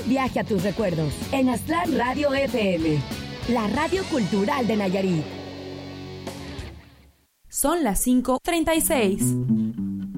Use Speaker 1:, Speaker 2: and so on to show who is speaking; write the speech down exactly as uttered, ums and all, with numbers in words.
Speaker 1: Viaje a tus recuerdos en Aztlán Radio F M, la radio cultural de Nayarit.
Speaker 2: Son las cinco treinta y seis.